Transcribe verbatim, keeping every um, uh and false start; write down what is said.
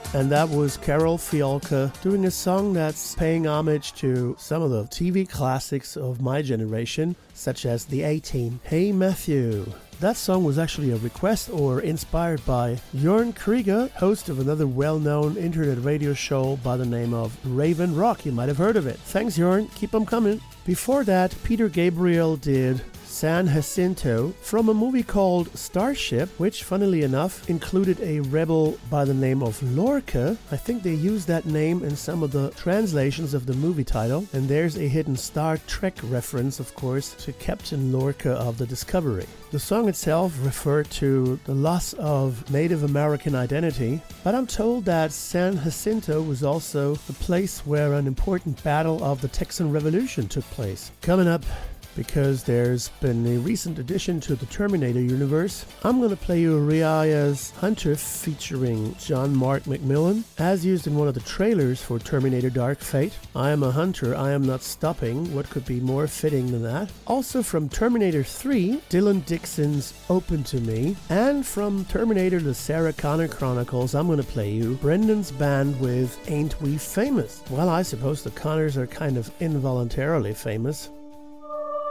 And that was Carol Fiolka doing a song that's paying homage to some of the T V classics of my generation, such as The A-Team. Hey Matthew. That song was actually a request or inspired by Jörn Krieger, host of another well-known internet radio show by the name of Raven Rock. You might have heard of it. Thanks, Jörn. Keep them coming. Before that, Peter Gabriel did San Jacinto from a movie called Starship, which, funnily enough, included a rebel by the name of Lorca. I think they used that name in some of the translations of the movie title. And there's a hidden Star Trek reference, of course, to Captain Lorca of the Discovery. The song itself referred to the loss of Native American identity, but I'm told that San Jacinto was also the place where an important battle of the Texan Revolution took place. Coming up, because there's been a recent addition to the Terminator universe, I'm going to play you Riaya's Hunter featuring John Mark McMillan, as used in one of the trailers for Terminator Dark Fate. I am a hunter, I am not stopping. What could be more fitting than that? Also from Terminator three, Dylan Dixon's Open to Me. And from Terminator The Sarah Connor Chronicles, I'm going to play you Brendan's band with Ain't We Famous? Well, I suppose the Connors are kind of involuntarily famous.